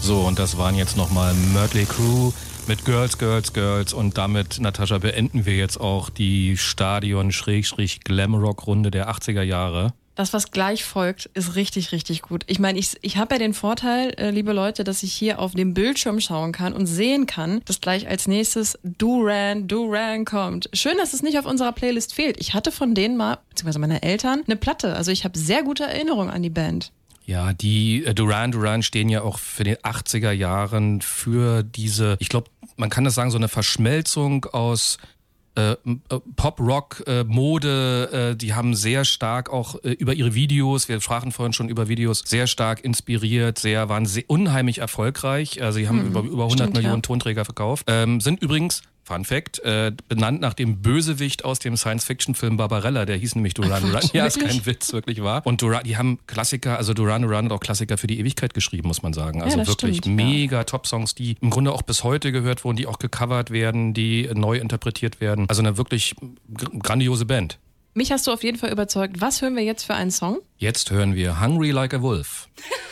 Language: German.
So, und das waren jetzt nochmal Mötley Crüe mit Girls, Girls, Girls. Und damit, Natascha, beenden wir jetzt auch die Stadion-Glamrock-Runde der 80er Jahre. Das, was gleich folgt, ist richtig, richtig gut. Ich meine, ich habe ja den Vorteil, liebe Leute, dass ich hier auf dem Bildschirm schauen kann und sehen kann, dass gleich als nächstes Duran kommt. Schön, dass es nicht auf unserer Playlist fehlt. Ich hatte von denen mal, beziehungsweise meiner Eltern, eine Platte. Also ich habe sehr gute Erinnerungen an die Band. Ja, die Duran stehen ja auch für die 80er Jahren für diese, ich glaube, man kann das sagen, so eine Verschmelzung aus Pop-Rock, Mode, die haben sehr stark auch über ihre Videos, wir sprachen vorhin schon über Videos, sehr stark inspiriert, waren unheimlich erfolgreich. Also sie haben über 100 Millionen Tonträger verkauft. Sind übrigens, Fun Fact, benannt nach dem Bösewicht aus dem Science-Fiction-Film Barbarella, der hieß nämlich Duran Duran. Ja, ist kein Witz, wirklich wahr. Und die haben Klassiker, also Duran hat auch Klassiker für die Ewigkeit geschrieben, muss man sagen. Also ja, wirklich stimmt, mega Top-Songs, die im Grunde auch bis heute gehört wurden, die auch gecovert werden, die neu interpretiert werden. Also eine wirklich grandiose Band. Mich hast du auf jeden Fall überzeugt. Was hören wir jetzt für einen Song? Jetzt hören wir Hungry Like a Wolf.